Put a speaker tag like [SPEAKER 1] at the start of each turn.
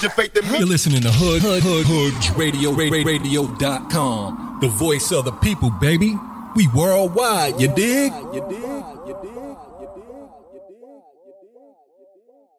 [SPEAKER 1] your faith in me.
[SPEAKER 2] You're listening to Hood Radio.com. The voice of the people, baby. We worldwide, you dig?